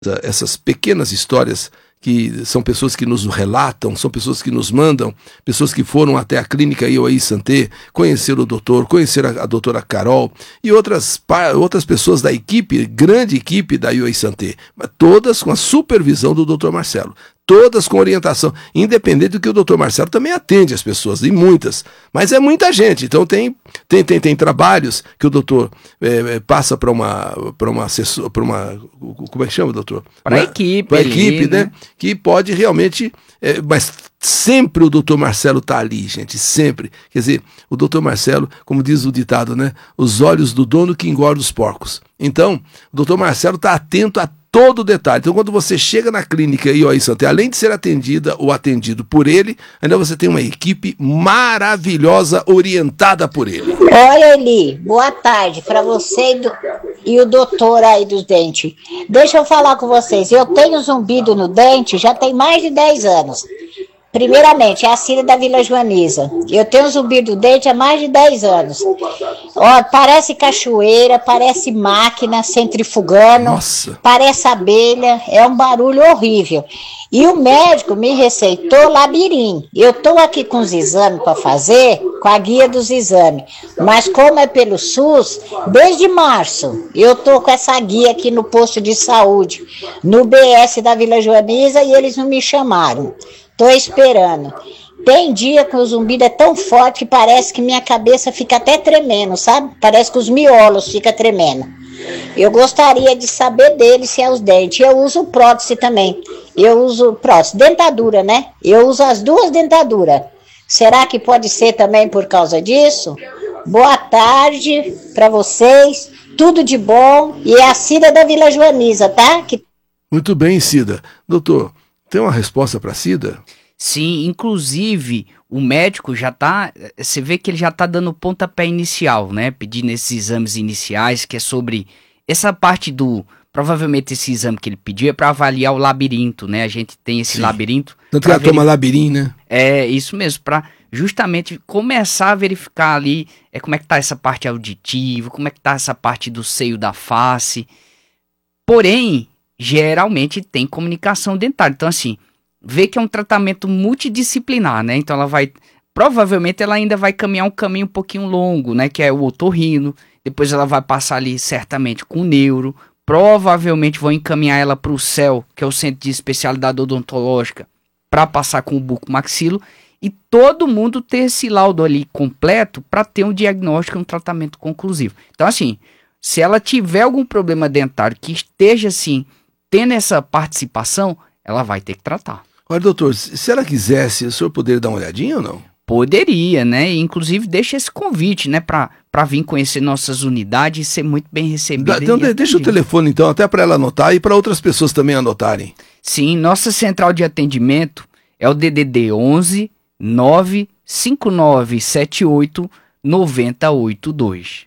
essas pequenas histórias que são pessoas que nos relatam, são pessoas que nos mandam, pessoas que foram até a clínica Ioaí Santé, conhecer o doutor, conhecer a doutora Carol e outras pessoas da equipe, grande equipe da Ioaí Santé, todas com a supervisão do doutor Marcelo. Todas com orientação, independente do que o doutor Marcelo também atende as pessoas, e muitas, mas é muita gente, então tem trabalhos que o doutor passa para uma assessor, como é que chama, doutor? Para a equipe. Para a equipe, né? Que pode realmente, mas sempre o doutor Marcelo está ali, gente, sempre. Quer dizer, o doutor Marcelo, como diz o ditado, né? Os olhos do dono que engorda os porcos. Então, o doutor Marcelo está atento a todo detalhe. Então, quando você chega na clínica Ioaí Santé, além de ser atendida ou atendido por ele, ainda você tem uma equipe maravilhosa orientada por ele. Oi, Eli, boa tarde para você e o doutor aí dos dentes. Deixa eu falar com vocês, eu tenho zumbido no dente já tem mais de 10 anos. Primeiramente, é a Cida da Vila Joaniza. Eu tenho zumbido do dente há mais de 10 anos. Ó, parece cachoeira, parece máquina centrifugando. Nossa. Parece abelha, é um barulho horrível. E o médico me receitou Labirim. Eu estou aqui com os exames para fazer, com a guia dos exames. Mas como é pelo SUS, desde março, eu estou com essa guia aqui no posto de saúde, no BS da Vila Joaniza, e eles não me chamaram. Estou esperando. Tem dia que o zumbido é tão forte que parece que minha cabeça fica até tremendo, sabe? Parece que os miolos ficam tremendo. Eu gostaria de saber dele se é os dentes. Eu uso prótese também. Eu uso prótese, dentadura, né? Eu uso as duas dentaduras. Será que pode ser também por causa disso? Boa tarde para vocês. Tudo de bom. E é a Cida da Vila Joaniza, tá? Muito bem, Cida. Doutor, tem uma resposta para a Cida? Sim, inclusive o médico já tá, você vê que ele já tá dando pontapé inicial, né? Pedindo esses exames iniciais, que é sobre essa parte provavelmente esse exame que ele pediu é para avaliar o labirinto, né? A gente tem esse labirinto. Tanto que ela toma labirinto, né? É, isso mesmo, para justamente começar a verificar ali como é que tá essa parte auditiva, como é que tá essa parte do seio da face. Porém, geralmente tem comunicação dentária. Então, assim, vê que é um tratamento multidisciplinar, né? Então, provavelmente ela ainda vai caminhar um caminho um pouquinho longo, né? Que é o otorrino. Depois ela vai passar ali, certamente, com o neuro. Provavelmente vão encaminhar ela para o CEL, que é o Centro de Especialidade Odontológica, para passar com o bucomaxilo. E todo mundo ter esse laudo ali completo para ter um diagnóstico e um tratamento conclusivo. Então, assim, se ela tiver algum problema dentário que esteja, assim, tendo essa participação, ela vai ter que tratar. Olha, doutor, se ela quisesse, o senhor poderia dar uma olhadinha ou não? Poderia, né? E, inclusive, deixa esse convite, né? Para vir conhecer nossas unidades e ser muito bem recebida. Então, deixa o telefone, então, até para ela anotar e para outras pessoas também anotarem. Sim, nossa central de atendimento é o DDD 11 95978 9082.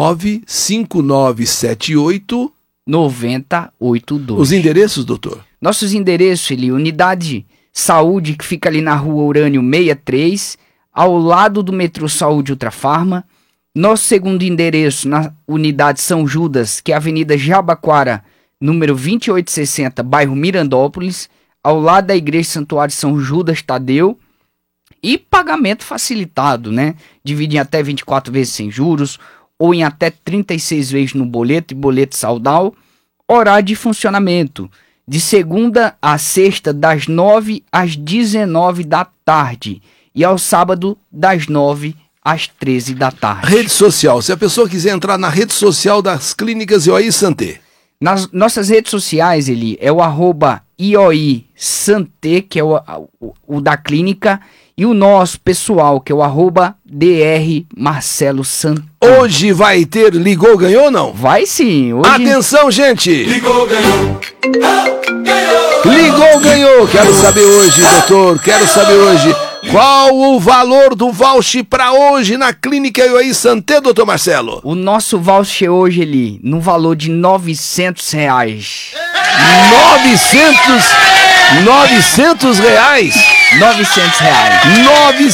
95978 9082. Os endereços, doutor? Nossos endereços, unidade Saúde, que fica ali na rua Urânio 63, ao lado do metrô Saúde Ultrafarma. Nosso segundo endereço, na unidade São Judas, que é a Avenida Jabaquara, número 2860, bairro Mirandópolis, ao lado da Igreja Santuário São Judas Tadeu. E pagamento facilitado, né? Divide em até 24 vezes sem juros, ou em até 36 vezes no boleto e boleto saudal. Horário de funcionamento, de segunda a sexta, das 9 às 19 da tarde. E ao sábado, das 9 às 13 da tarde. Rede social, se a pessoa quiser entrar na rede social das clínicas Ioaí Santé. Nas nossas redes sociais, é o @Ioaí Santé, que é o da clínica, e o nosso pessoal, que é o @Dr. Marcelo Santé. Hoje vai ter Ligou Ganhou ou não? Vai sim. Hoje... Atenção, gente! Ligou Ganhou! Ligou Ganhou! Quero saber hoje, doutor, quero saber hoje qual o valor do voucher para hoje na clínica Ioaí Santé, doutor Marcelo? O nosso voucher hoje, no valor de R$900. R$900?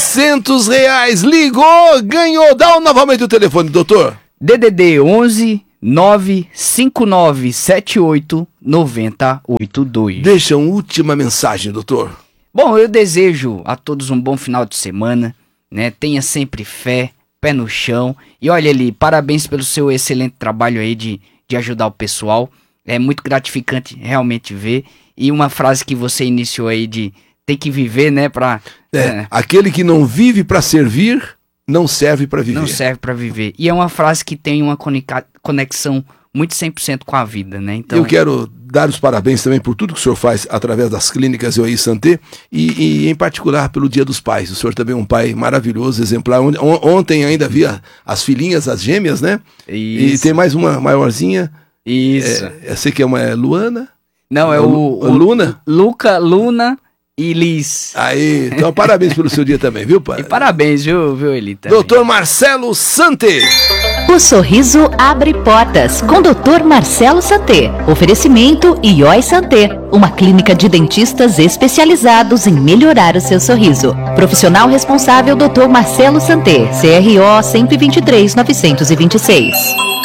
R$900. Ligou, ganhou. Dá novamente o telefone, doutor. DDD 11 959789082. Deixa uma última mensagem, doutor. Bom, eu desejo a todos um bom final de semana, né? Tenha sempre fé, pé no chão. E olha ali, parabéns pelo seu excelente trabalho aí de ajudar o pessoal. É muito gratificante realmente ver. E uma frase que você iniciou aí de tem que viver, né? Aquele que não vive para servir, não serve para viver. Não serve para viver. E é uma frase que tem uma conexão muito 100% com a vida, né? Então, eu quero dar os parabéns também por tudo que o senhor faz através das clínicas Ioí Santé e em particular pelo Dia dos Pais. O senhor também é um pai maravilhoso, exemplar. Ontem ainda vi as filhinhas, as gêmeas, né? Isso. E tem mais uma maiorzinha. Isso. Eu sei que é Luana? Não, é o Luna? Luca, Luna e Liz. Aí, então parabéns pelo seu dia também, viu, pai? E parabéns, viu, Elita? Doutor Marcelo Santé. O sorriso abre portas com Dr. Marcelo Santé. Oferecimento Ioí Santé, uma clínica de dentistas especializados em melhorar o seu sorriso. Profissional responsável Dr. Marcelo Santé, CRO 123.926.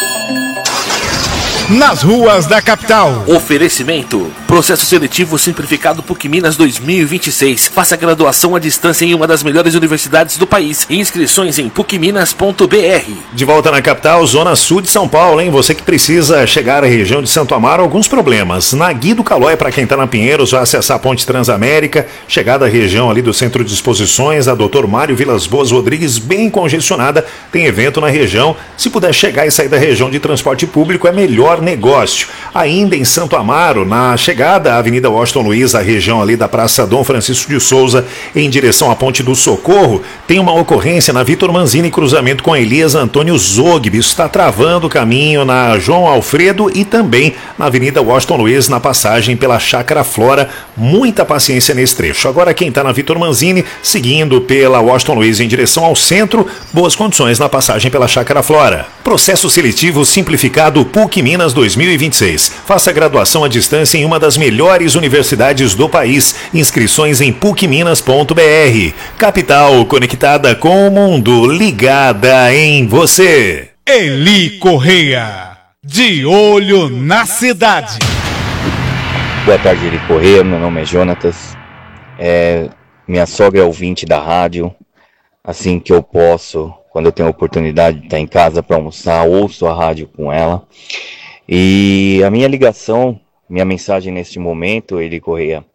Nas ruas da capital. Oferecimento. Processo seletivo simplificado PUC Minas 2026. Faça graduação à distância em uma das melhores universidades do país. Inscrições em pucminas.br. De volta na capital, zona sul de São Paulo, hein? Você que precisa chegar à região de Santo Amaro, alguns problemas. Na Guido Calói, para quem está na Pinheiros, vai acessar a Ponte Transamérica. Chegada à região ali do Centro de Exposições, a Dr. Mário Vilas Boas Rodrigues, bem congestionada. Tem evento na região. Se puder chegar e sair da região de transporte público, é melhor negócio. Ainda em Santo Amaro, na chegada à Avenida Washington Luiz, a região ali da Praça Dom Francisco de Souza, em direção à Ponte do Socorro, tem uma ocorrência na Vitor Manzini, cruzamento com Elias Antônio Zogby. Isso está travando o caminho na João Alfredo e também na Avenida Washington Luiz, na passagem pela Chácara Flora. Muita paciência nesse trecho. Agora quem está na Vitor Manzini, seguindo pela Washington Luiz em direção ao centro, boas condições na passagem pela Chácara Flora. Processo seletivo simplificado PUC Minas 2026. Faça graduação à distância em uma das melhores universidades do país. Inscrições em pucminas.br. Capital conectada com o mundo, ligada em você. Eli Correia, de olho na cidade. Boa tarde, Eli Correia. Meu nome é Jonatas. Minha sogra é ouvinte da rádio. Assim que eu posso, quando eu tenho a oportunidade de estar em casa para almoçar, ouço a rádio com ela. E a minha ligação, minha mensagem neste momento, Eli Correia,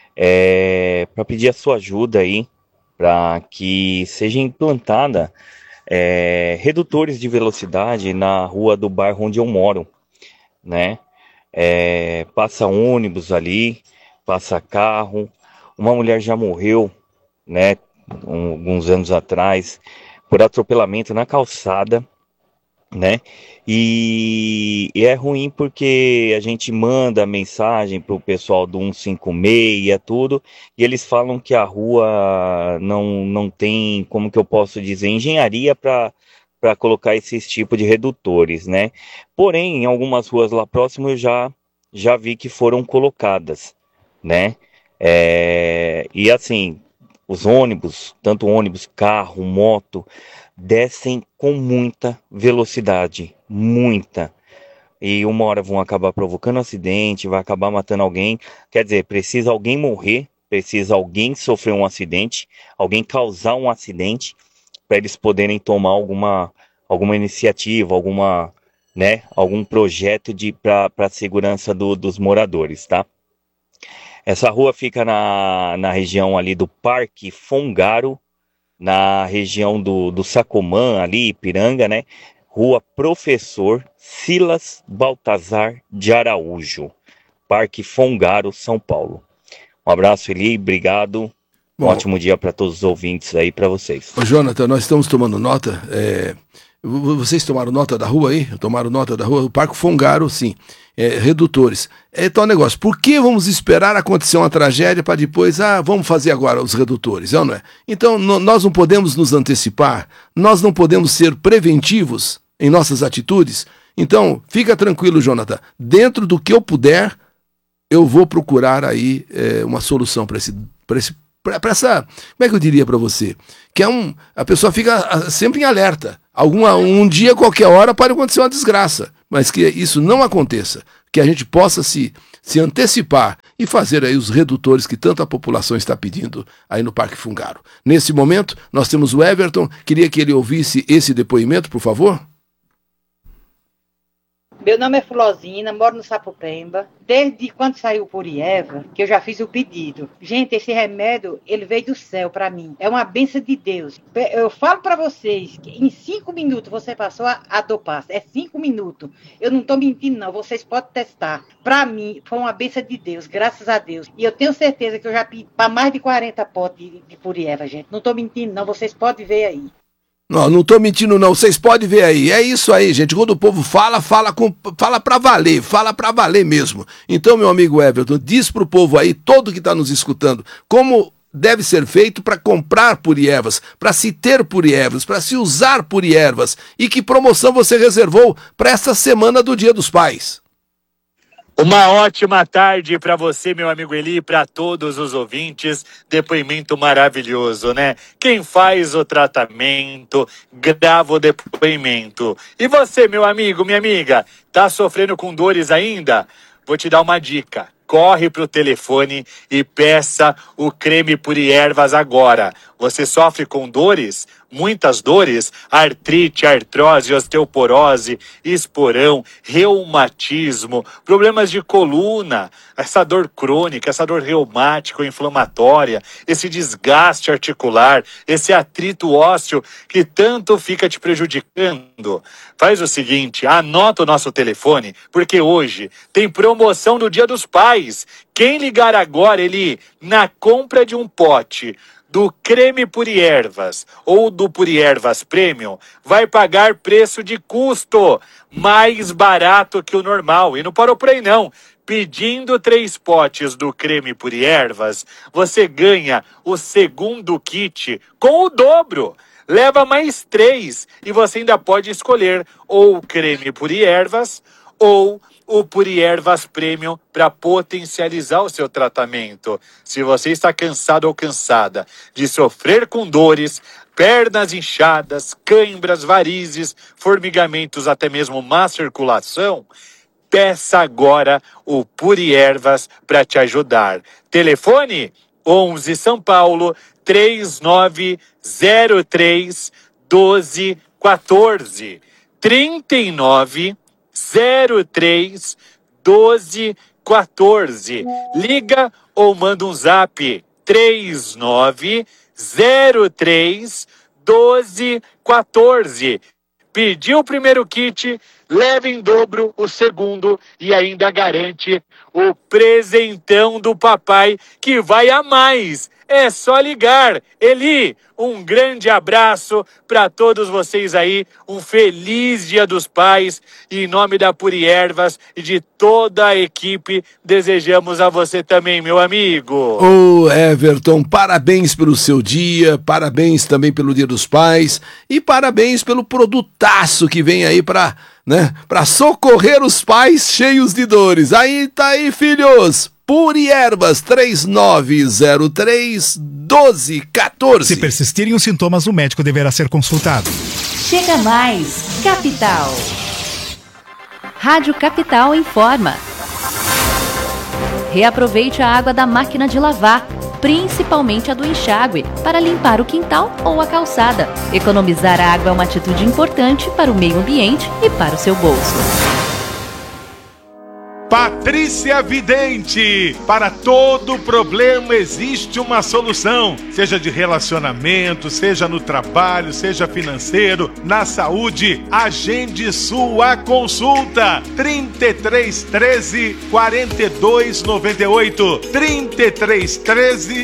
é para pedir a sua ajuda aí, para que seja implantada redutores de velocidade na rua do bairro onde eu moro, né? Passa ônibus ali, passa carro. Uma mulher já morreu, né, alguns anos atrás, por atropelamento na calçada, né? E é ruim porque a gente manda mensagem pro pessoal do 156, tudo, e eles falam que a rua não tem, como que eu posso dizer, engenharia para colocar esses tipos de redutores, né? Porém, em algumas ruas lá próximo eu já vi que foram colocadas, né? E assim, os ônibus, tanto ônibus, carro, moto, descem com muita velocidade, muita. E uma hora vão acabar provocando acidente, vai acabar matando alguém. Quer dizer, precisa alguém morrer, precisa alguém sofrer um acidente, alguém causar um acidente, para eles poderem tomar alguma iniciativa, algum projeto para a segurança dos moradores, tá? Essa rua fica na região ali do Parque Fongaro, na região do Sacomã, ali, Ipiranga, né? Rua Professor Silas Baltazar de Araújo, Parque Fongaro, São Paulo. Um abraço, Eli, obrigado. Um ótimo dia para todos os ouvintes aí, para vocês. Ô, Jonathan, nós estamos tomando nota. Vocês tomaram nota da rua aí? Tomaram nota da rua? O Parque Fongaro, sim. Redutores. Então, negócio, por que vamos esperar acontecer uma tragédia para depois, vamos fazer agora os redutores, não é? Então, nós não podemos nos antecipar, nós não podemos ser preventivos em nossas atitudes. Então, fica tranquilo, Jonathan. Dentro do que eu puder, eu vou procurar aí uma solução para esse para essa, como é que eu diria para você? Que a pessoa fica sempre em alerta. Um dia, qualquer hora, pode acontecer uma desgraça, mas que isso não aconteça, que a gente possa se antecipar e fazer aí os redutores que tanto a população está pedindo aí no Parque Fungaro. Nesse momento, nós temos o Everton, queria que ele ouvisse esse depoimento, por favor. Meu nome é Fulosina, moro no Sapopemba. Desde quando saiu o Purieva, que eu já fiz o pedido. Gente, esse remédio, ele veio do céu pra mim. É uma bênção de Deus. Eu falo pra vocês que em 5 minutos você passou a dopar. É 5 minutos. Eu não tô mentindo, não. Vocês podem testar. Pra mim, foi uma bênção de Deus, graças a Deus. E eu tenho certeza que eu já pedi pra mais de 40 potes de Purieva, gente. Não tô mentindo, não. Vocês podem ver aí. Não tô mentindo não, vocês podem ver aí, é isso aí, gente, quando o povo fala pra valer mesmo. Então, meu amigo Everton, diz pro povo aí, todo que tá nos escutando, como deve ser feito para comprar Purievas, para se ter Purievas, para se usar Purievas, e que promoção você reservou para essa semana do Dia dos Pais. Uma ótima tarde para você, meu amigo Eli, para todos os ouvintes. Depoimento maravilhoso, né? Quem faz o tratamento, grava o depoimento. E você, meu amigo, minha amiga, tá sofrendo com dores ainda? Vou te dar uma dica. Corre pro telefone e peça o creme Puriervas agora. Você sofre com dores? Muitas dores? Artrite, artrose, osteoporose, esporão, reumatismo, problemas de coluna, essa dor crônica, essa dor reumática, inflamatória, esse desgaste articular, esse atrito ósseo que tanto fica te prejudicando. Faz o seguinte, anota o nosso telefone, porque hoje tem promoção do Dia dos Pais. Quem ligar agora, Eli, na compra de um pote do creme Puriervas ou do Puriervas Premium, vai pagar preço de custo, mais barato que o normal. E não parou por aí não. Pedindo 3 potes do creme Puriervas, você ganha o segundo kit com o dobro. Leva mais 3 e você ainda pode escolher ou o creme Puriervas ou o Puriervas Premium para potencializar o seu tratamento. Se você está cansado ou cansada de sofrer com dores, pernas inchadas, cãibras, varizes, formigamentos, até mesmo má circulação, peça agora o Puriervas para te ajudar. Telefone 11 São Paulo 3903 1214 39 03 12 14. Liga ou manda um zap 39 03 12 14. Pediu o primeiro kit, leva em dobro o segundo e ainda garante o presentão do papai que vai a mais. É só ligar. Eli, um grande abraço para todos vocês aí. Um feliz Dia dos Pais. E em nome da Puriervas e de toda a equipe, desejamos a você também, meu amigo. Ô Everton, parabéns pelo seu dia, parabéns também pelo Dia dos Pais e parabéns pelo produtaço que vem aí para socorrer os pais cheios de dores. Aí tá aí, filhos. Puriervas 3903 1214. Se persistirem os sintomas, o médico deverá ser consultado. Chega mais, Capital. Rádio Capital informa. Reaproveite a água da máquina de lavar, principalmente a do enxágue, para limpar o quintal ou a calçada. Economizar água é uma atitude importante para o meio ambiente e para o seu bolso. Patrícia Vidente, para todo problema existe uma solução, seja de relacionamento, seja no trabalho, seja financeiro, na saúde. Agende sua consulta, 3313 4298, 3313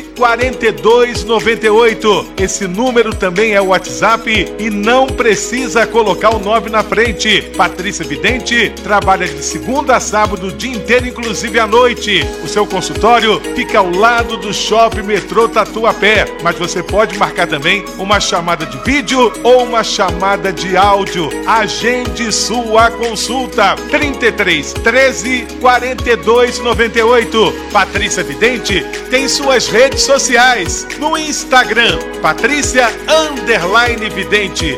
4298. Esse número também é o WhatsApp e não precisa colocar o 9 na frente. Patrícia Vidente trabalha de segunda a sábado, dia inteiro, inclusive à noite. O seu consultório fica ao lado do Shopping Metrô Tatuapé, mas você pode marcar também uma chamada de vídeo ou uma chamada de áudio. Agende sua consulta. 33 13 42 98. Patrícia Vidente tem suas redes sociais. No Instagram, Patrícia_Vidente.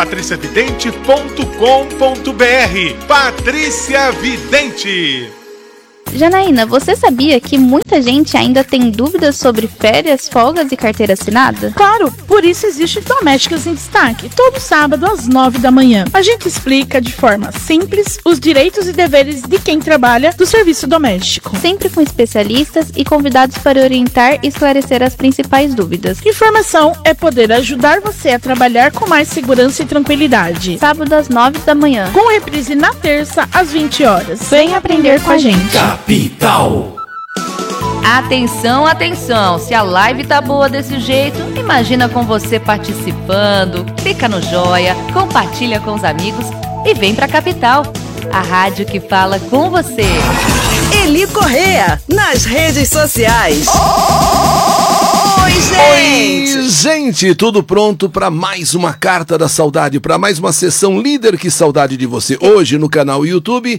patriciavidente.com.br. Patrícia Vidente. Janaína, você sabia que muita gente ainda tem dúvidas sobre férias, folgas e carteira assinada? Claro, por isso existe Domésticas em Destaque, todo sábado às 9 da manhã. A gente explica de forma simples os direitos e deveres de quem trabalha do serviço doméstico. Sempre com especialistas e convidados para orientar e esclarecer as principais dúvidas. Informação é poder ajudar você a trabalhar com mais segurança e tranquilidade. Sábado às 9 da manhã. Com reprise na terça às 20 horas. Vem aprender com a gente. Capital. Atenção, atenção, se a live tá boa desse jeito, imagina com você participando, clica no joia, compartilha com os amigos e vem pra Capital, a rádio que fala com você. Eli Correia, nas redes sociais. Oi, gente! Oi, gente! Tudo pronto para mais uma Carta da Saudade, para mais uma sessão líder Que Saudade de Você. Hoje no canal YouTube,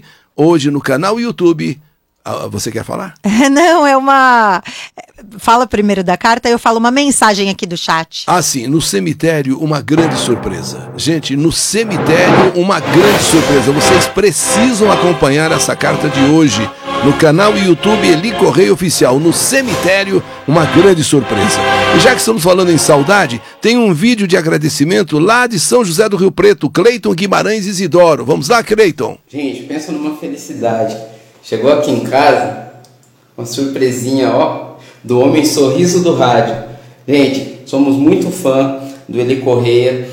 você quer falar? Não, é uma... Fala primeiro da carta, eu falo uma mensagem aqui do chat. Ah, sim, no cemitério uma grande surpresa. Gente, no cemitério uma grande surpresa. Vocês precisam acompanhar essa carta de hoje no canal YouTube Eli Correia Oficial. No cemitério, uma grande surpresa. E já que estamos falando em saudade, tem um vídeo de agradecimento lá de São José do Rio Preto, Cleiton Guimarães Isidoro. Vamos lá, Cleiton. Gente, pensa numa felicidade. Chegou aqui em casa uma surpresinha, ó, do homem sorriso do rádio. Gente, somos muito fã do Eli Correia.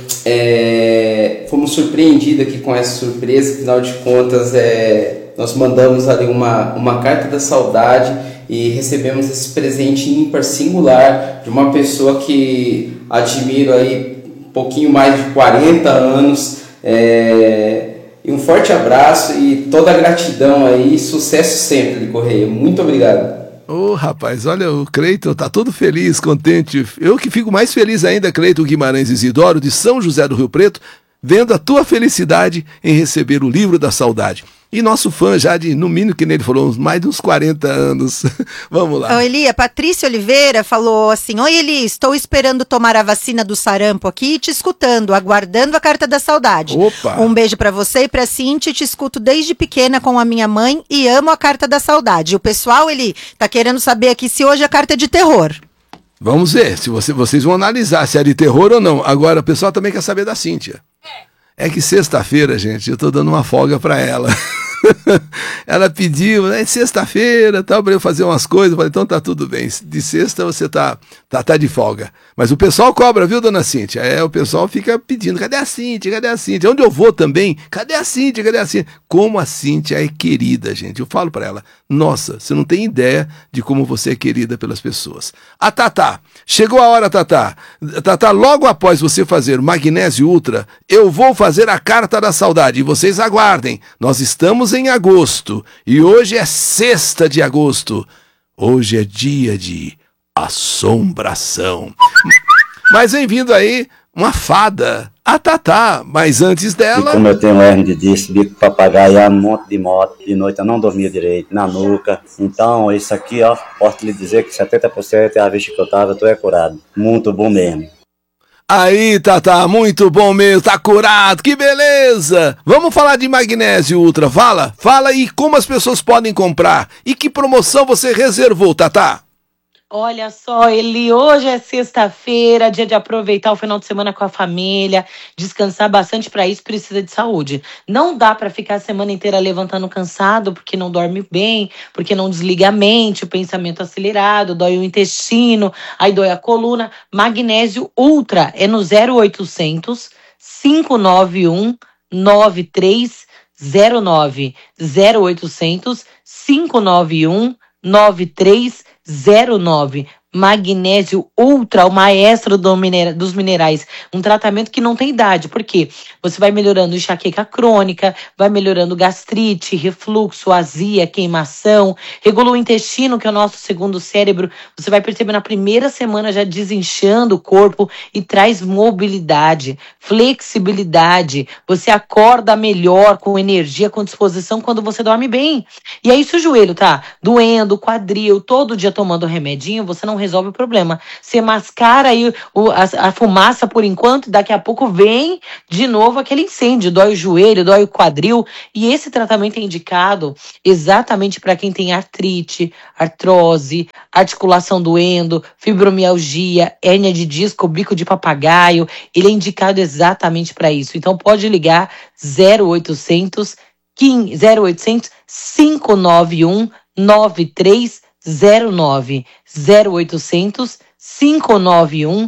Fomos surpreendidos aqui com essa surpresa. Afinal de contas, nós mandamos ali uma carta da saudade e recebemos esse presente ímpar, singular, de uma pessoa que admiro aí um pouquinho mais de 40 anos. E um forte abraço e toda a gratidão aí, sucesso sempre, Eli Correia. Muito obrigado. Ô, rapaz, olha, o Cleiton tá todo feliz, contente. Eu que fico mais feliz ainda, Cleiton Guimarães Isidoro, de São José do Rio Preto, vendo a tua felicidade em receber o livro da saudade. E nosso fã já de, no mínimo, que nele falou, mais de uns 40 anos. Vamos lá. Ô, Eli, a Patrícia Oliveira falou assim: oi, Eli, estou esperando tomar a vacina do sarampo aqui e te escutando, aguardando a carta da saudade. Opa! Um beijo pra você e pra Cintia, te escuto desde pequena com a minha mãe e amo a carta da saudade. O pessoal, Eli, tá querendo saber aqui se hoje a carta é de terror. Vamos ver, se vocês vão analisar se é de terror ou não. Agora, o pessoal também quer saber da Cíntia. É que sexta-feira, gente, eu tô dando uma folga pra ela. Ela pediu, né, sexta-feira, tal, para eu fazer umas coisas. Eu falei, então tá tudo bem. De sexta você tá de folga. Mas o pessoal cobra, viu, dona Cíntia? O pessoal fica pedindo, cadê a Cíntia? Cadê a Cíntia? Onde eu vou também, cadê a Cíntia? Cadê a Cíntia? Como a Cíntia é querida, gente. Eu falo para ela, nossa, você não tem ideia de como você é querida pelas pessoas. A Tatá, chegou a hora, Tatá. Tatá, logo após você fazer o Magnésio Ultra, eu vou fazer a Carta da Saudade. E vocês aguardem, nós estamos em agosto e hoje é 6ª de agosto. Hoje é dia de assombração. Mas vem vindo aí uma fada, a Tatá, mas antes dela... E como eu tenho hernia de disco, bico papagaio, um monte de moto, de noite eu não dormia direito, na nuca. Então isso aqui, ó, posso lhe dizer que 70% é a vista que eu tava, eu tô curado. Muito bom mesmo. Aí, Tatá, muito bom mesmo, tá curado, que beleza! Vamos falar de Magnésio Ultra, fala aí como as pessoas podem comprar e que promoção você reservou, Tatá? Olha só, Eli, hoje é sexta-feira, dia de aproveitar o final de semana com a família, descansar bastante, para isso precisa de saúde. Não dá para ficar a semana inteira levantando cansado, porque não dorme bem, porque não desliga a mente, o pensamento acelerado, dói o intestino, aí dói a coluna. Magnésio Ultra é no 0800 591 9309. 0800 591 9309. Magnésio Ultra, o maestro dos minerais. Um tratamento que não tem idade. Por quê? Você vai melhorando enxaqueca crônica, vai melhorando gastrite, refluxo, azia, queimação, regula o intestino, que é o nosso segundo cérebro. Você vai perceber na primeira semana já desinchando o corpo e traz mobilidade, flexibilidade. Você acorda melhor, com energia, com disposição quando você dorme bem. E aí, se o joelho tá doendo, quadril, todo dia tomando remedinho, você não resolve o problema. Você mascara aí a fumaça por enquanto, e daqui a pouco vem de novo aquele incêndio, dói o joelho, dói o quadril. E esse tratamento é indicado exatamente para quem tem artrite, artrose, articulação doendo, fibromialgia, hérnia de disco, bico de papagaio. Ele é indicado exatamente para isso. Então pode ligar 0800 591 9309 0800 591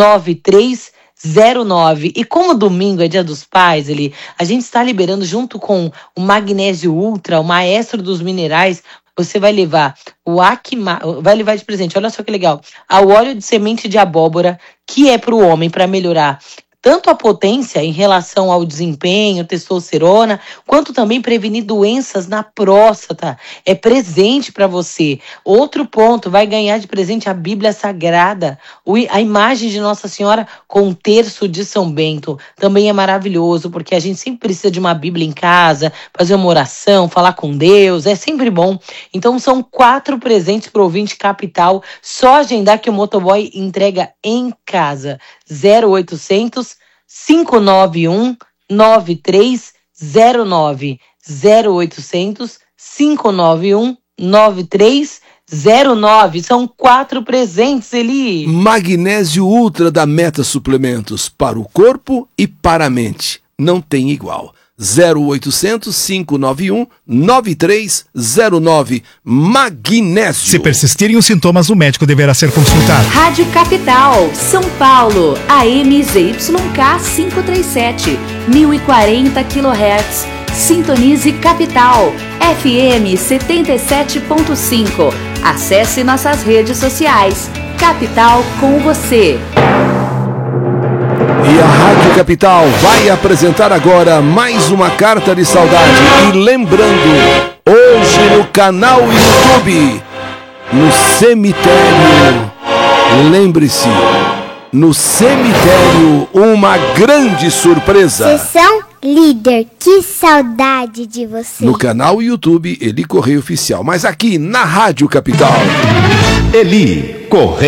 9309. E como domingo é dia dos pais, a gente está liberando junto com o Magnésio Ultra, o maestro dos minerais. Você vai levar vai levar de presente, olha só que legal, o óleo de semente de abóbora, que é para o homem, para melhorar tanto a potência em relação ao desempenho, testosterona, quanto também prevenir doenças na próstata. É presente para você. Outro ponto, vai ganhar de presente a Bíblia Sagrada, a imagem de Nossa Senhora com o terço de São Bento. Também é maravilhoso, porque a gente sempre precisa de uma Bíblia em casa, fazer uma oração, falar com Deus, é sempre bom. Então são 4 presentes para o ouvinte capital, só agendar que o motoboy entrega em casa. 0800 591 9309 0800 591 9309. São 4 presentes, Eli. Magnésio Ultra da Meta Suplementos, para o corpo e para a mente. Não tem igual. 0800 591 9309. Magnésio. Se persistirem os sintomas, o médico deverá ser consultado. Rádio Capital, São Paulo, AM ZYK 537, 1040 kHz. Sintonize Capital, FM 77.5. Acesse nossas redes sociais. Capital com você. E a Rádio Capital vai apresentar agora mais uma carta de saudade. E lembrando, hoje no canal YouTube, no cemitério, lembre-se, no cemitério, uma grande surpresa. Sessão Líder, que saudade de você. No canal YouTube, Eli Correia Oficial, mas aqui na Rádio Capital. Eli Correia.